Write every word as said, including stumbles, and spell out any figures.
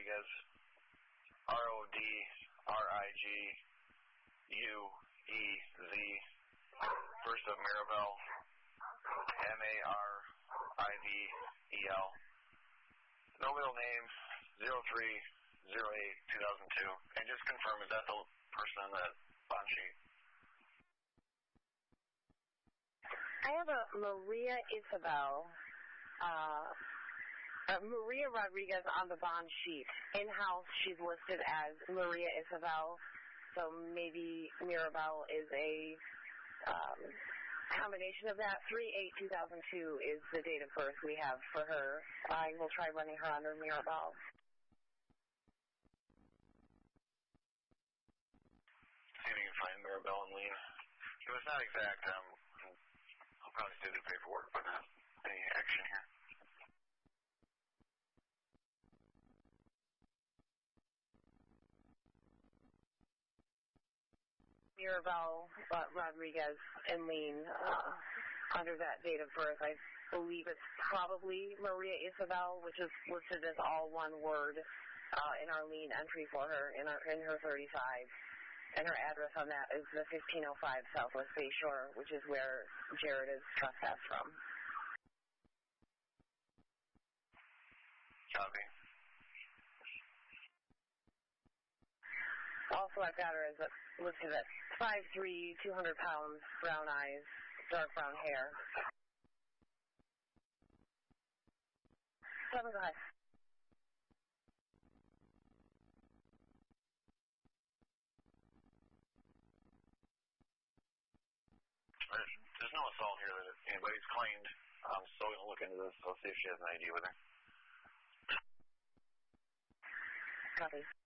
Rodriguez, R O D R I G U E Z, first of Maribel, M A R I V E L. No middle name, zero three zero eight two thousand two. And just confirm, is that the person on that bond sheet? I have a Maria Isabel, uh, uh, Maria Rodriguez on the bond sheet. In-house, she's listed as Maria Isabel, so maybe Mirabel is a um, combination of that. three eight two thousand two is the date of birth we have for her. I will try running her under Mirabel. See if you can find Mirabel and Lean. It was not exact. Um, I'll probably do the paperwork, but not any action here. Mirabel uh, Rodriguez and Lean uh, under that date of birth. I believe it's probably Maria Isabel, which is listed as all one word uh, in our lien entry for her in, our, in her thirty-five. And her address on that is the fifteen oh five Southwest Bay Shore, which is where Jared is trespassed from. Copy. Also, I've got her as a, listed at five three, two hundred pounds, brown eyes, dark brown hair. Seven five. There's, there's no assault here that anybody's claimed, um, so we'll look into this. I'll see if she has an I D with her. Copy.